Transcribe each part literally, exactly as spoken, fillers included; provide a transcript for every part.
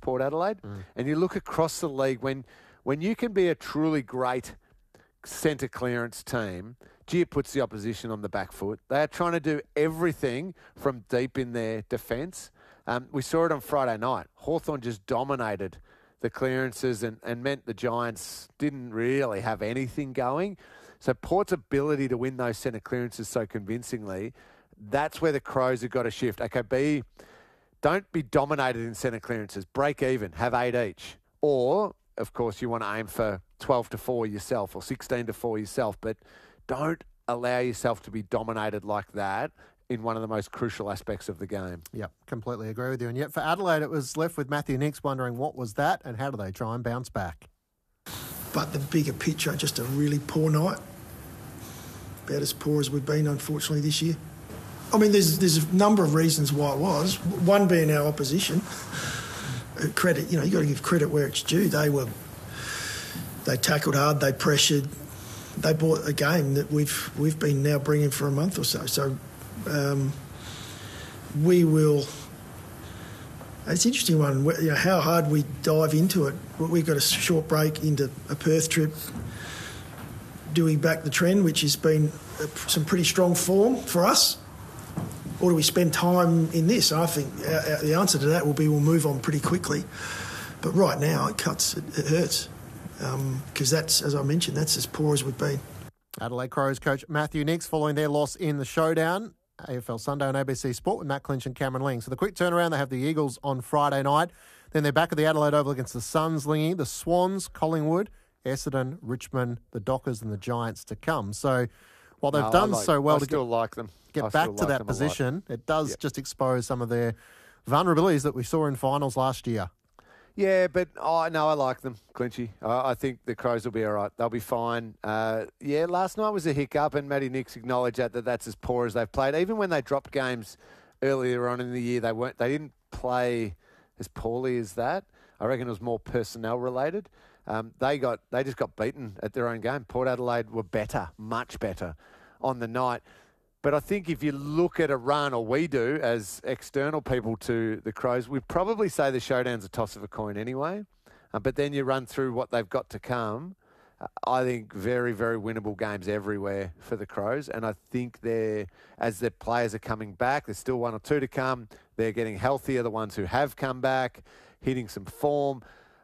Port Adelaide. Mm. And you look across the league, when when you can be a truly great centre clearance team, gee, it puts the opposition on the back foot. They are trying to do everything from deep in their defence. Um, we saw it on Friday night. Hawthorn just dominated the clearances and, and meant the Giants didn't really have anything going. So Port's ability to win those centre clearances so convincingly, that's where the Crows have got to shift. Okay, be, don't be dominated in centre clearances. Break even. Have eight each. Or, of course, you want to aim for twelve to four yourself or sixteen to four yourself, but don't allow yourself to be dominated like that in one of the most crucial aspects of the game. Yep, completely agree with you. And yet for Adelaide, it was left with Matthew Nicks wondering what was that and how do they try and bounce back? But the bigger picture, just a really poor night. About as poor as we've been, unfortunately, this year. I mean, there's there's a number of reasons why it was. One being our opposition. Credit, you know, you got to give credit where it's due. They were, they tackled hard, they pressured, they bought a game that we've we've been now bringing for a month or so. So um, we will. It's an interesting one. You know, how hard we dive into it. We've got a short break into a Perth trip. Do we back the trend, which has been some pretty strong form for us? Or do we spend time in this? I think our, our, the answer to that will be we'll move on pretty quickly. But right now, it cuts, it, it hurts. Because um, that's, as I mentioned, that's as poor as we've been. Adelaide Crows coach Matthew Nicks following their loss in the showdown. A F L Sunday on A B C Sport with Matt Clinch and Cameron Ling. So the quick turnaround, they have the Eagles on Friday night. Then they're back at the Adelaide Oval against the Suns, Lingy, the Swans, Collingwood, Essendon, Richmond, the Dockers and the Giants to come. So while they've no, done like, so well I to still get, like them. get I back to like that position, it does yep. just expose some of their vulnerabilities that we saw in finals last year. Yeah, but oh, no, I like them, Clinchy. I, I think the Crows will be all right. They'll be fine. Uh, yeah, last night was a hiccup, and Matty Nicks acknowledged that, that that's as poor as they've played. Even when they dropped games earlier on in the year, they weren't. They didn't play as poorly as that. I reckon it was more personnel related. Um, they got they just got beaten at their own game. Port Adelaide were better, much better on the night. But I think if you look at a run, or we do as external people to the Crows, we'd probably say the showdown's a toss of a coin anyway. Uh, but then you run through what they've got to come. Uh, I think very, very winnable games everywhere for the Crows. And I think they're, as their players are coming back, there's still one or two to come. They're getting healthier, the ones who have come back, hitting some form.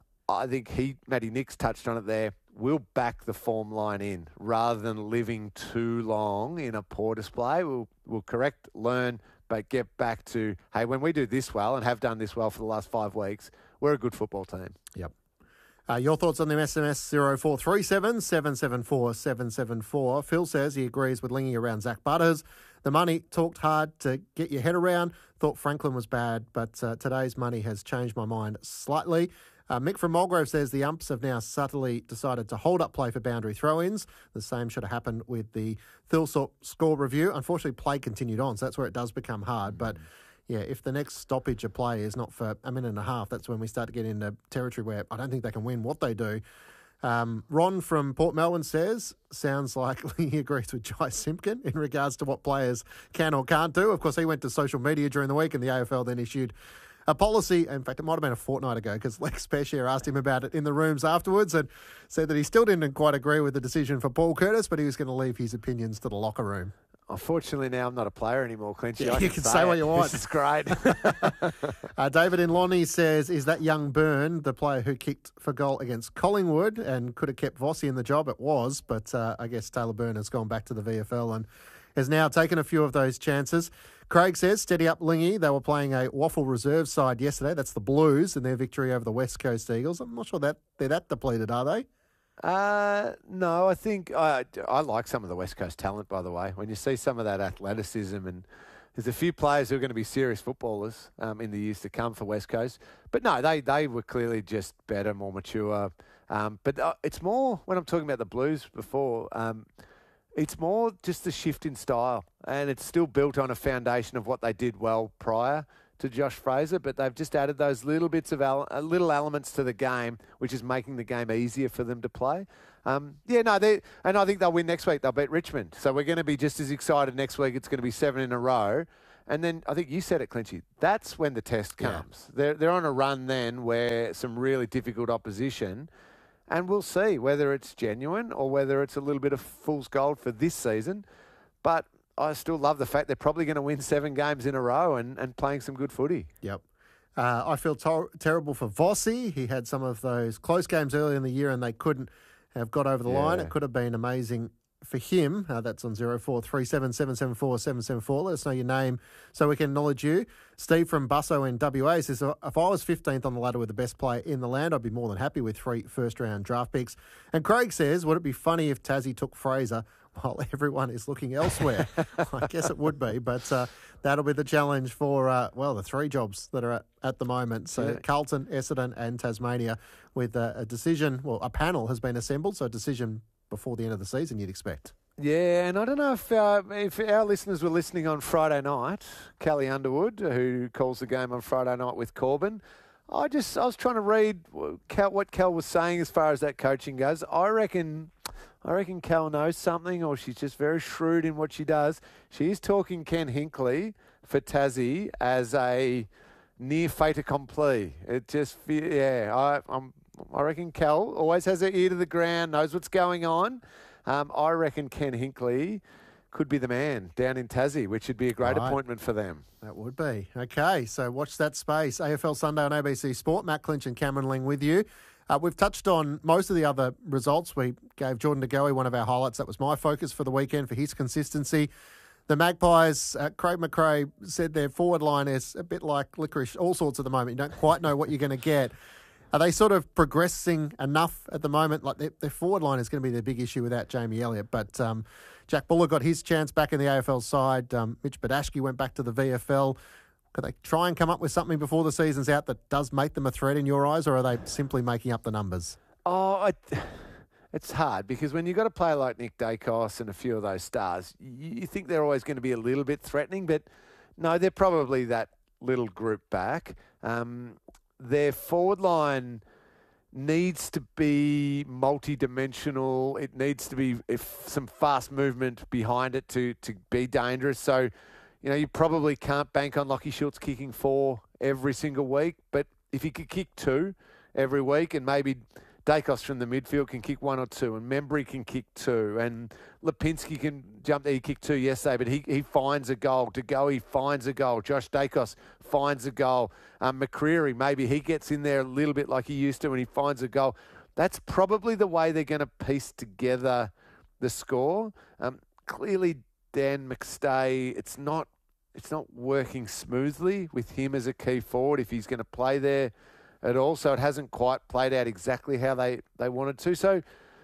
I think he, Matty Nicks touched on it there. We'll back the form line in rather than living too long in a poor display. We'll we'll correct, learn, but get back to, hey, when we do this well and have done this well for the last five weeks, we're a good football team. Yep. Uh, your thoughts on the S M S zero four three seven, seven seven four, seven seven four. Phil says he agrees with Lingy around Zach Butters. The money talked hard to get your head around. Thought Franklin was bad, but uh, today's money has changed my mind slightly. Uh, Mick from Mulgrove says the umps have now subtly decided to hold up play for boundary throw-ins. The same should have happened with the Thilsop score review. Unfortunately, play continued on, so that's where it does become hard. But, yeah, if the next stoppage of play is not for a minute and a half, that's when we start to get into territory where I don't think they can win what they do. Um, Ron from Port Melbourne says, sounds like he agrees with Jai Simpkin in regards to what players can or can't do. Of course, he went to social media during the week and the A F L then issued a policy. In fact, it might have been a fortnight ago because Lex Peshier asked him about it in the rooms afterwards and said that he still didn't quite agree with the decision for Paul Curtis, but he was going to leave his opinions to the locker room. Unfortunately, now I'm not a player anymore, Clinchy. Yeah, I you can can say, say it. what you want. This is great. uh, David in Lonnie says, is that young Byrne the player who kicked for goal against Collingwood and could have kept Vossi in the job? It was, but uh, I guess Taylor Byrne has gone back to the V F L and has now taken a few of those chances. Craig says, steady up, Lingy. They were playing a Waffle Reserve side yesterday. That's the Blues and their victory over the West Coast Eagles. I'm not sure that they're that depleted, are they? Uh, no, I think I, I like some of the West Coast talent, by the way. When you see some of that athleticism, and there's a few players who are going to be serious footballers um, in the years to come for West Coast. But no, they, they were clearly just better, more mature. Um, but uh, it's more, when I'm talking about the Blues before, um, it's more just the shift in style. And it's still built on a foundation of what they did well prior to Josh Fraser, but they've just added those little bits of ele- uh, little elements to the game, which is making the game easier for them to play. Um, yeah, no, they and I think they'll win next week. They'll beat Richmond, so we're going to be just as excited next week. It's going to be seven in a row, And then I think you said it, Clinchy. That's when the test comes. Yeah. They're they're on a run then where some really difficult opposition, and we'll see whether it's genuine or whether it's a little bit of fool's gold for this season. But I still love the fact they're probably going to win seven games in a row and, and playing some good footy. Yep. Uh, I feel ter- terrible for Vossi. He had some of those close games early in the year and they couldn't have got over the yeah. line. It could have been amazing for him. Uh, that's on zero four three seven seven seven four seven seven four. Let us know your name so we can acknowledge you. Steve from Busso in W A says, if I was fifteenth on the ladder with the best player in the land, I'd be more than happy with three first-round draft picks. And Craig says, would it be funny if Tassie took Fraser while everyone is looking elsewhere? I guess it would be, but uh, that'll be the challenge for, uh, well, the three jobs that are at, at the moment. So yeah. Carlton, Essendon and Tasmania with uh, a decision, well, a panel has been assembled, so a decision before the end of the season, you'd expect. Yeah, and I don't know if uh, if our listeners were listening on Friday night, Callie Underwood, who calls the game on Friday night with Corbin. I just I was trying to read Cal, what Cal was saying as far as that coaching goes. I reckon, I reckon Cal knows something, or she's just very shrewd in what she does. She is talking Ken Hinkley for Tassie as a near fait accompli. It just, yeah, I, I'm. I reckon Cal always has her ear to the ground, knows what's going on. Um, I reckon Ken Hinkley could be the man down in Tassie, which would be a great right. appointment for them. That would be. Okay, so watch that space. A F L Sunday on A B C Sport. Matt Clinch and Cameron Ling with you. Uh, we've touched on most of the other results. We gave Jordan De Goey one of our highlights. That was my focus for the weekend for his consistency. The Magpies, uh, Craig McRae said their forward line is a bit like licorice, all sorts at the moment. You don't quite know what you're going to get. Are they sort of progressing enough at the moment? Like their, their forward line is going to be their big issue without Jamie Elliott. But um, Jack Buller got his chance back in the A F L side. Um, Mitch Badashki went back to the V F L. Could they try and come up with something before the season's out that does make them a threat in your eyes, or are they simply making up the numbers? Oh, I, it's hard because when you've got a player like Nick Dacos and a few of those stars, you, you think they're always going to be a little bit threatening. But no, they're probably that little group back. Um, Their forward line needs to be multi-dimensional. It needs to be if some fast movement behind it to, to be dangerous. So, you know, you probably can't bank on Lockie Schultz kicking four every single week. But if he could kick two every week and maybe Dacos from the midfield can kick one or two and Membry can kick two and Lipinski can jump there. He kicked two yesterday, but he, he finds a goal. De Goey finds a goal. Josh Dacos finds a goal. Um, McCreary, maybe he gets in there a little bit like he used to and he finds a goal. That's probably the way they're going to piece together the score. Um, clearly, Dan McStay, it's not it's not working smoothly with him as a key forward if he's going to play there at all. So it hasn't quite played out exactly how they, they wanted to. So,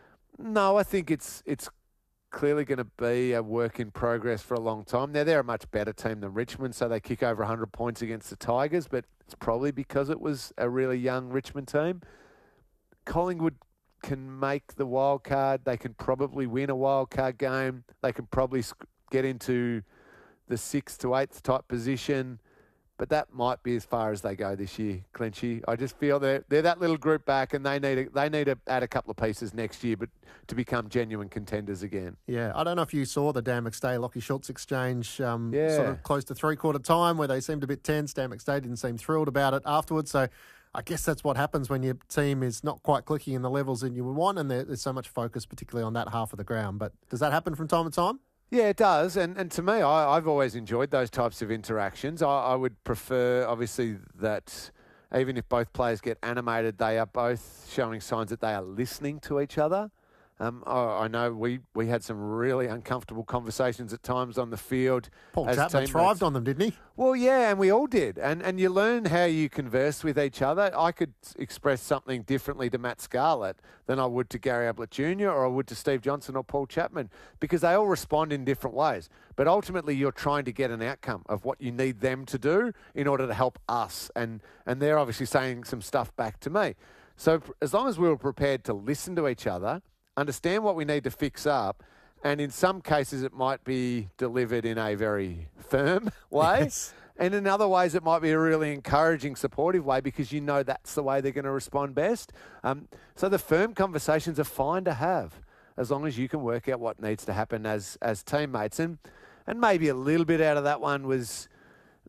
no, I think it's it's clearly going to be a work in progress for a long time. Now, they're a much better team than Richmond, so they kick over one hundred points against the Tigers, but it's probably because it was a really young Richmond team. Collingwood can make the wild card. They can probably win a wild card game. They can probably get into the sixth to eighth type position. But that might be as far as they go this year, Clinchy. I just feel they're, they're that little group back and they need to, they need to add a couple of pieces next year but to become genuine contenders again. Yeah, I don't know if you saw the Dan McStay, Lockie Schultz exchange um, yeah. sort of close to three-quarter time where they seemed a bit tense. Dan McStay didn't seem thrilled about it afterwards. So I guess that's what happens when your team is not quite clicking in the levels that you would want and there, there's so much focus, particularly on that half of the ground. But does that happen from time to time? Yeah, it does. And and to me, I, I've always enjoyed those types of interactions. I, I would prefer, obviously, that even if both players get animated, they are both showing signs that they are listening to each other. Um, I, I know we, we had some really uncomfortable conversations at times on the field. Paul Chapman thrived on them, didn't he? Well, yeah, and we all did. And and you learn how you converse with each other. I could express something differently to Matt Scarlett than I would to Gary Ablett Junior or I would to Steve Johnson or Paul Chapman because they all respond in different ways. But ultimately, you're trying to get an outcome of what you need them to do in order to help us. And, and they're obviously saying some stuff back to me. So as long as we were prepared to listen to each other, understand what we need to fix up, and in some cases it might be delivered in a very firm way, yes. and in other ways it might be a really encouraging, supportive way because you know that's the way they're going to respond best. Um, so the firm conversations are fine to have as long as you can work out what needs to happen as as teammates. And and maybe a little bit out of that one was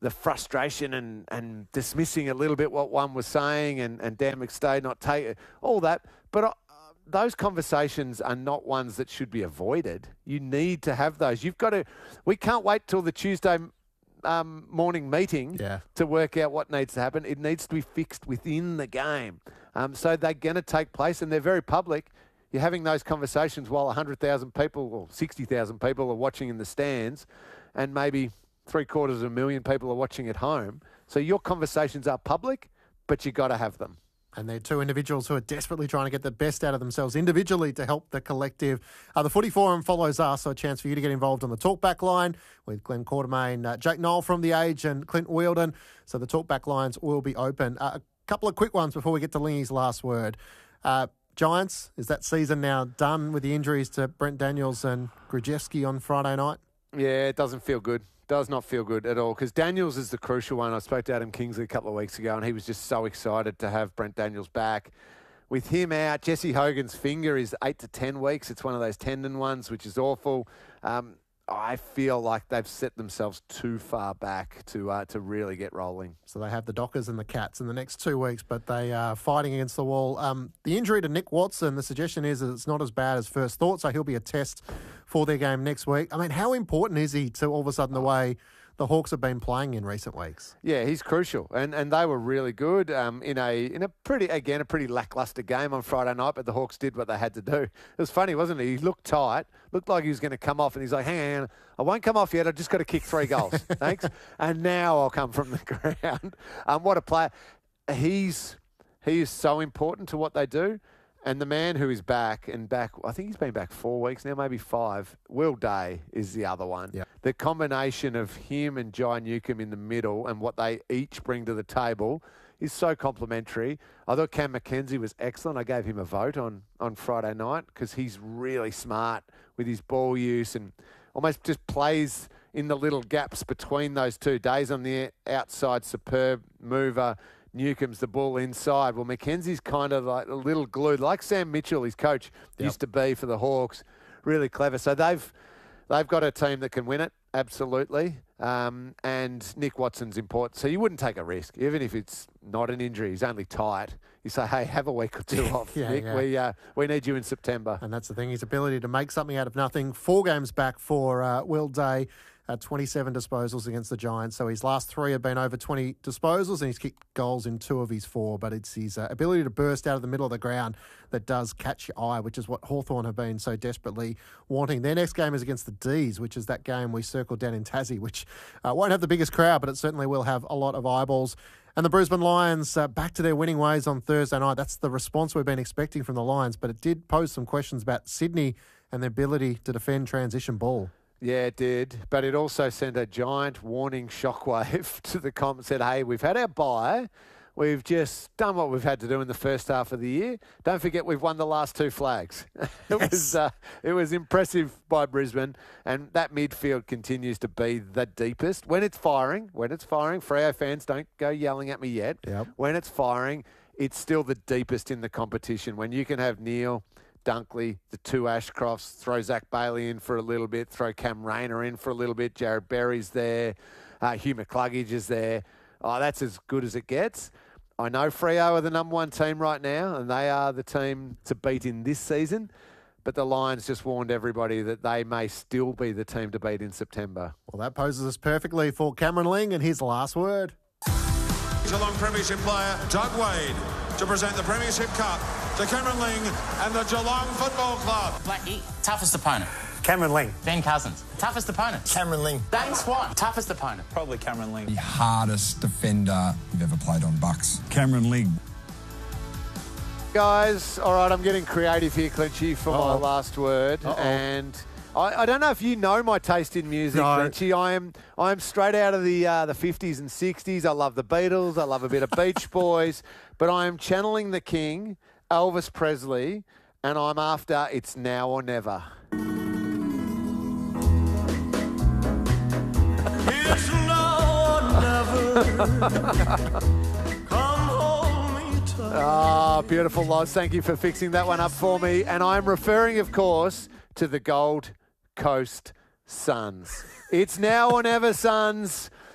the frustration and, and dismissing a little bit what one was saying and, and Dan McStay not take all that. But uh, those conversations are not ones that should be avoided. You need to have those. You've got to, we can't wait till the Tuesday um, morning meeting yeah. to work out what needs to happen. It needs to be fixed within the game. Um, so they're going to take place and they're very public. You're having those conversations while one hundred thousand people or sixty thousand people are watching in the stands and maybe three quarters of a million people are watching at home. So your conversations are public, but you got to have them. And they're two individuals who are desperately trying to get the best out of themselves individually to help the collective. Uh, the Footy Forum follows us, so a chance for you to get involved on the Talkback line with Glenn Quartermain, uh, Jake Knoll from The Age and Clint Wheeldon. So the Talkback lines will be open. Uh, a couple of quick ones before we get to Lingy's last word. Uh, Giants, is that season now done with the injuries to Brent Daniels and Grajewski on Friday night? Yeah, it doesn't feel good. Does not feel good at all because Daniels is the crucial one. I spoke to Adam Kingsley a couple of weeks ago and he was just so excited to have Brent Daniels back. With him out, Jesse Hogan's finger is eight to ten weeks. It's one of those tendon ones, which is awful. Um, I feel like they've set themselves too far back to uh, to really get rolling. So they have the Dockers and the Cats in the next two weeks, but they are fighting against the wall. Um, the injury to Nick Watson, the suggestion is that it's not as bad as first thought, so he'll be a test for their game next week. I mean, how important is he to all of a sudden the way the Hawks have been playing in recent weeks? Yeah, he's crucial, and and they were really good um, in a in a pretty again a pretty lackluster game on Friday night. But the Hawks did what they had to do. It was funny, wasn't it? He looked tight, looked like he was going to come off, and he's like, "Hang on, I won't come off yet. I've just got to kick three goals, thanks, and now I'll come from the ground." Um, what a player! He's he is so important to what they do. And the man who is back and back, I think he's been back four weeks now, maybe five. Will Day is the other one. Yep. The combination of him and Jai Newcomb in the middle and what they each bring to the table is so complimentary. I thought Cam McKenzie was excellent. I gave him a vote on, on Friday night because he's really smart with his ball use and almost just plays in the little gaps between those two days on the outside, superb mover. Newcomb's the ball inside. Well, McKenzie's kind of like a little glue, like Sam Mitchell, his coach, yep. used to be for the Hawks. Really clever. So they've they've got a team that can win it, absolutely. Um, and Nick Watson's important. So you wouldn't take a risk, even if it's not an injury. He's only tight. You say, hey, have a week or two off, yeah, Nick. Yeah. We uh, we need you in September. And that's the thing, his ability to make something out of nothing. Four games back for uh, Will Day. Uh, twenty-seven disposals against the Giants. So his last three have been over twenty disposals and he's kicked goals in two of his four. But it's his uh, ability to burst out of the middle of the ground that does catch your eye, which is what Hawthorn have been so desperately wanting. Their next game is against the D's, which is that game we circled down in Tassie, which uh, won't have the biggest crowd, but it certainly will have a lot of eyeballs. And the Brisbane Lions uh, back to their winning ways on Thursday night. That's the response we've been expecting from the Lions, but it did pose some questions about Sydney and their ability to defend transition ball. Yeah, it did. But it also sent a giant warning shockwave to the comp and said, hey, we've had our bye. We've just done what we've had to do in the first half of the year. Don't forget we've won the last two flags. it Yes. was uh, it was impressive by Brisbane, and that midfield continues to be the deepest. When it's firing, when it's firing, Freo fans, don't go yelling at me yet. Yep. When it's firing, it's still the deepest in the competition. When you can have Neil, Dunkley, the two Ashcrofts, throw Zach Bailey in for a little bit, throw Cam Rayner in for a little bit, Jared Berry's there, uh, Hugh McCluggage is there. Oh, that's as good as it gets. I know Freo are the number one team right now, and they are the team to beat in this season, but the Lions just warned everybody that they may still be the team to beat in September. Well, that poses us perfectly for Cameron Ling and his last word. Geelong Premiership player Doug Wade to present the Premiership Cup to Cameron Ling and the Geelong Football Club. Blackie, toughest opponent. Cameron Ling. Ben Cousins, toughest opponent. Cameron Ling. Dane Swan, toughest opponent. Probably Cameron Ling. The hardest defender you've ever played on Bucks. Cameron Ling. Guys, all right, I'm getting creative here, Clinchy, for Uh-oh. my last word. Uh-oh. And I, I don't know if you know my taste in music, No. Clinchy. I am I am straight out of the uh, the fifties and sixties. I love the Beatles. I love a bit of Beach Boys. But I am channeling the king, Elvis Presley, and I'm after It's Now or Never. It's now or never. Come hold me tight. Ah, beautiful, Loz. Thank you for fixing that one up for me. And I'm referring, of course, to the Gold Coast Suns. It's now or never, Suns.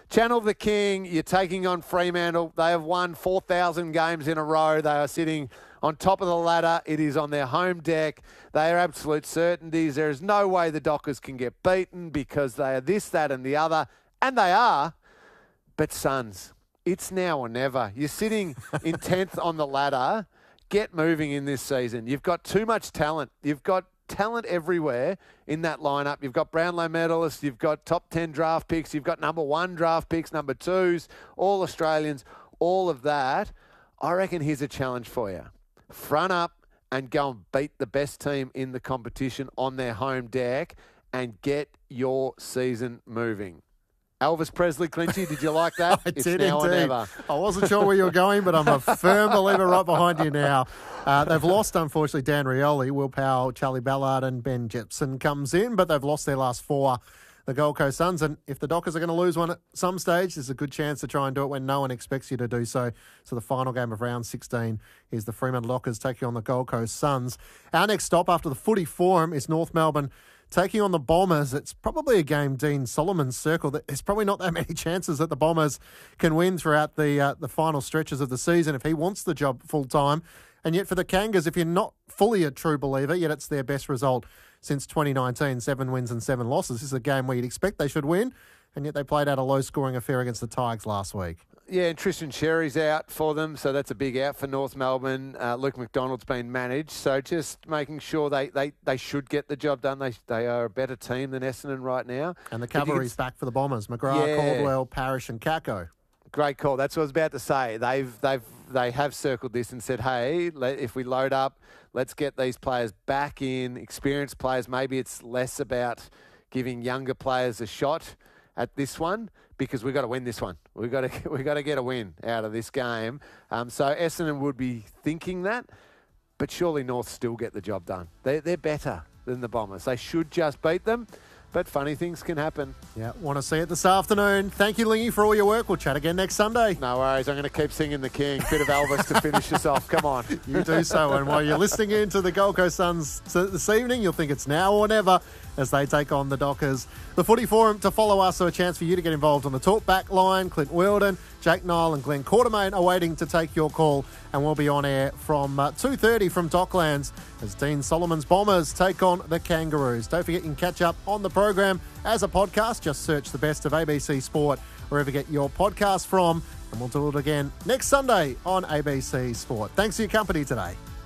Channel the King, you're taking on Fremantle. They have won four thousand games in a row. They are sitting on top of the ladder. It is on their home deck. They are absolute certainties. There is no way the Dockers can get beaten because they are this, that and the other. And they are. But Suns, it's now or never. You're sitting in tenth on the ladder. Get moving in this season. You've got too much talent. You've got talent everywhere in that lineup. You've got Brownlow medalists. You've got top ten draft picks. You've got number one draft picks, number twos, all Australians, all of that. I reckon here's a challenge for you. Front up and go and beat the best team in the competition on their home deck and get your season moving. Elvis Presley, Clinchy, did you like that? I It's did now or indeed. never. I wasn't sure where you were going, but I'm a firm believer right behind you now. Uh, they've lost, unfortunately, Dan Rioli, Will Powell, Charlie Ballard and Ben Jepson comes in, but they've lost their last four, the Gold Coast Suns. And if the Dockers are going to lose one at some stage, there's a good chance to try and do it when no one expects you to do so. So the final game of round sixteen is the Fremantle Dockers taking on the Gold Coast Suns. Our next stop after the footy forum is North Melbourne taking on the Bombers. It's probably a game Dean Solomon's circled. There's probably not that many chances that the Bombers can win throughout the uh, the final stretches of the season if he wants the job full time. And yet for the Kangas, if you're not fully a true believer, yet it's their best result since twenty nineteen, seven wins and seven losses. This is a game where you'd expect they should win, and yet they played out a low-scoring affair against the Tigers last week. Yeah, and Tristan Cherry's out for them, so that's a big out for North Melbourne. Uh, Luke McDonald's been managed, so just making sure they, they, they should get the job done. They they are a better team than Essendon right now. And the cavalry's back for the Bombers. McGrath, Yeah. Caldwell, Parrish and Kako. Great call. That's what I was about to say. They've they've they have circled this and said, hey, let, if we load up, let's get these players back in, experienced players. Maybe it's less about giving younger players a shot at this one, because we've got to win this one. We've got to we got to get a win out of this game. Um, so Essendon would be thinking that, but surely North still get the job done. They they're better than the Bombers. They should just beat them, but funny things can happen. Yeah, want to see it this afternoon. Thank you, Lingy, for all your work. We'll chat again next Sunday. No worries. I'm going to keep singing the King. Bit of Elvis to finish us off. Come on. You do so. And while you're listening in to the Gold Coast Suns this evening, you'll think it's now or never as they take on the Dockers. The Footy Forum to follow us, so a chance for you to get involved on the talk back line. Clint Weldon, Jake Nile and Glenn Quartermain are waiting to take your call, and we'll be on air from uh, two thirty from Docklands as Dean Solomon's Bombers take on the Kangaroos. Don't forget you can catch up on the program as a podcast. Just search the best of A B C Sport wherever you get your podcast from, and we'll do it again next Sunday on A B C Sport. Thanks for your company today.